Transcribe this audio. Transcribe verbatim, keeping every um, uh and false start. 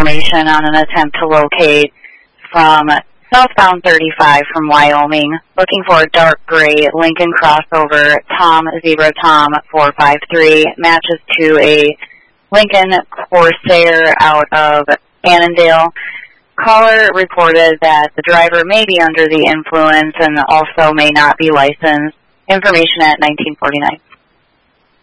information on an attempt to locate from southbound thirty-five from Wyoming, looking for a dark gray Lincoln crossover, Tom Zebra Tom four five three, matches to a Lincoln Corsair out of Annandale. Caller reported that the driver may be under the influence and also may not be licensed. Information at nineteen forty-nine.